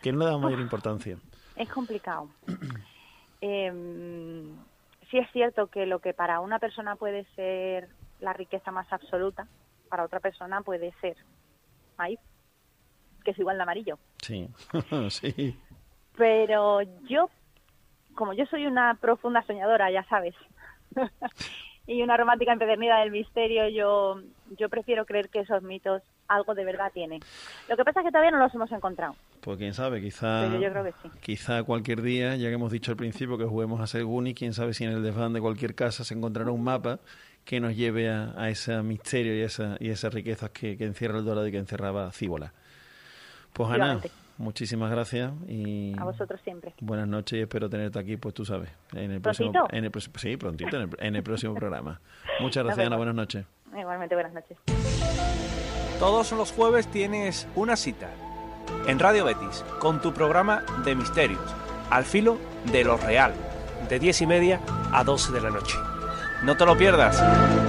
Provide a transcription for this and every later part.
que no le da mayor importancia. Es complicado. Sí es cierto que lo que para una persona puede ser la riqueza más absoluta, para otra persona puede ser maíz, que es igual de amarillo. Sí, sí. Pero yo, como yo soy una profunda soñadora, ya sabes, y una romántica empedernida del misterio, yo prefiero creer que esos mitos algo de verdad tienen. Lo que pasa es que todavía no los hemos encontrado. Pues quién sabe, quizá, pero yo creo que sí. Quizá cualquier día, ya que hemos dicho al principio que juguemos a ser Goonies, quién sabe si en el desván de cualquier casa se encontrará un mapa que nos lleve a ese misterio y esas riquezas que encierra el Dorado y que encerraba Cíbola. Pues Ana, muchísimas gracias y a vosotros siempre. Buenas noches y espero tenerte aquí, pues tú sabes, en el próximo, sí, prontito, en el próximo programa. Muchas gracias, Ana, buenas noches. Igualmente, buenas noches. Todos los jueves tienes una cita en Radio Betis con tu programa de misterios, Al filo de lo real, de 10:30 a 12 de la noche. No te lo pierdas.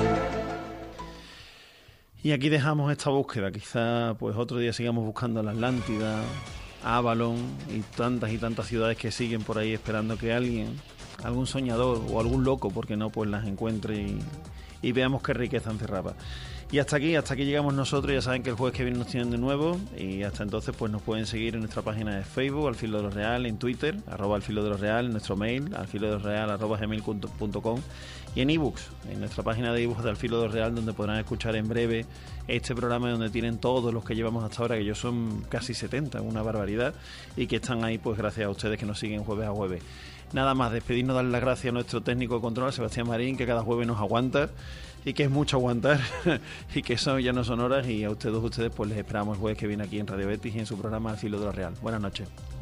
Y aquí dejamos esta búsqueda. Quizá pues otro día sigamos buscando la Atlántida, Avalon y tantas ciudades que siguen por ahí esperando que alguien, algún soñador o algún loco, porque no, pues las encuentre y veamos qué riqueza encerraba. Y hasta aquí llegamos nosotros. Ya saben que el jueves que viene nos tienen de nuevo y hasta entonces pues nos pueden seguir en nuestra página de Facebook, Al Filo de lo Real, en Twitter, @Al Filo de lo Real, en nuestro mail, alfilodelosreal@gmail.com y en ebooks, en nuestra página de ebooks de Al Filo de lo Real, donde podrán escuchar en breve este programa donde tienen todos los que llevamos hasta ahora, que yo son casi 70, una barbaridad, y que están ahí pues gracias a ustedes que nos siguen jueves a jueves. Nada más, despedirnos, darle las gracias a nuestro técnico de control, Sebastián Marín, que cada jueves nos aguanta y que es mucho aguantar y que eso ya no son horas, y a ustedes pues les esperamos el jueves que viene aquí en Radio Betis y en su programa Al Filo de lo Real. Buenas noches.